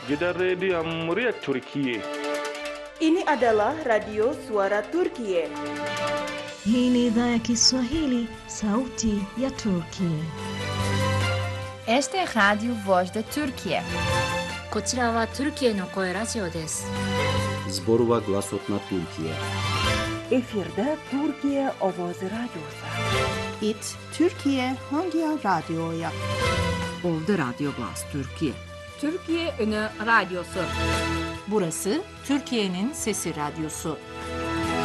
Gidan rediyon muryar Turkiye. Ini adalah Radio Suara Turkiye. Hii ni idhaa ya Kiswahili, sauti ya Turkiye. Este é Radio Voz da Turkiye. こちらはトルキエの声ラジオです。 Zborova Glasotna Türkiye. Efirde Türkiye Ovozi Radyosu. It Türkiye Hangi Radyo'ya? Ovda Radyo Glas Türkiye. Türkiye Ünü Radyosu. Burası Türkiye'nin Sesi Radyosu.